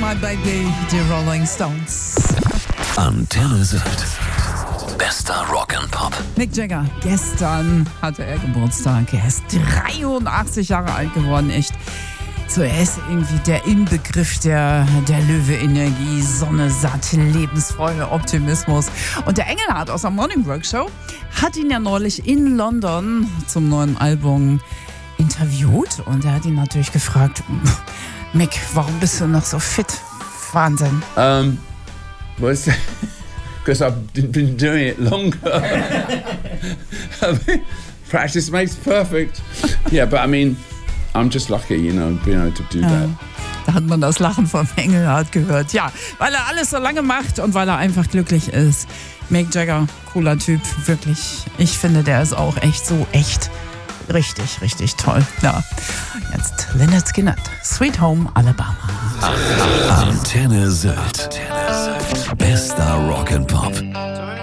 My Baby, die Rolling Stones. Antenne Sylt. Bester Rock and Pop. Mick Jagger, gestern hatte er Geburtstag. Er ist 83 Jahre alt geworden, echt. So, er ist irgendwie der Inbegriff der Löwe-Energie, Sonne, satt, Lebensfreude, Optimismus. Und der Engelhardt aus der Morning Work Show hat ihn ja neulich in London zum neuen Album interviewt. Und er hat ihn natürlich gefragt, Mick, warum bist du noch so fit? Wahnsinn. Because I've been doing it longer. Practice makes perfect. Yeah, but I mean, I'm just lucky, being able to do that. Da hat man das Lachen vom Engelhardt gehört. Ja, weil er alles so lange macht und weil er einfach glücklich ist. Mick Jagger, cooler Typ, wirklich. Ich finde, der ist auch echt richtig, richtig toll. Ja, jetzt Lynyrd Skynyrd, Sweet Home Alabama. Antenne Sylt. Bester Rock and Pop.